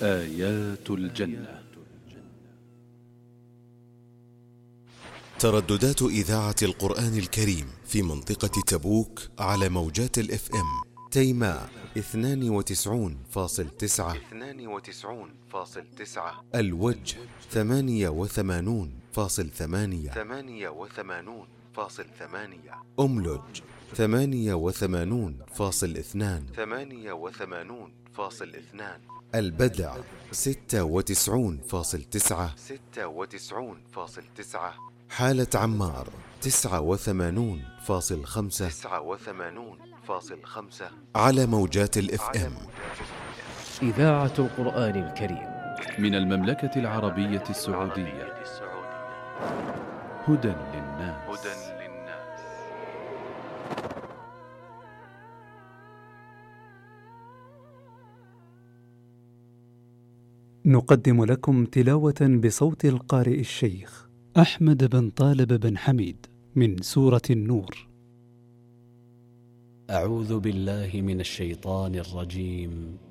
آيات الجنة. ترددات إذاعة القرآن الكريم في منطقة تبوك على موجات الإف إم: تيماء 92.9، الوجه 88.8، أملج 88.2، البدع 96.9، حالة عمار 89.5 على موجات الإف إم. إذاعة القرآن الكريم من المملكة العربية السعودية. هدى للناس. نقدم لكم تلاوة بصوت القارئ الشيخ أحمد بن طالب بن حميد من سورة النور. أعوذ بالله من الشيطان الرجيم.